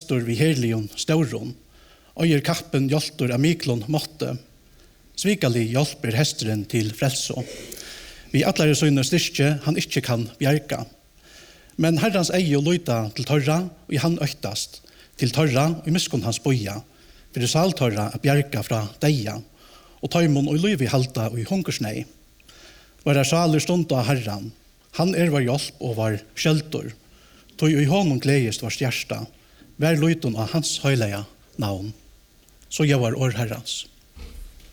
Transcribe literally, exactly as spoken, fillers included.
mestor vi herlion stauron, øyer kappen hjeltor av miklon måtte. Svikali hjelper hesteren til frelso. Vi atlare søgner styrke han ikke kan bjerga. Men herrans eie og løyta til torra, og i han øktast, til torra og i miskon hans boia, for det sal torra a bjerga fra deia, og taimon og løyvi halta og i hungersnei. Var er saler stund av herran, han er var hjelp og var skjeltor, tog i honom gledest var stjersta, vær løyton av hans høyleia navn. Så jeg var år herrans.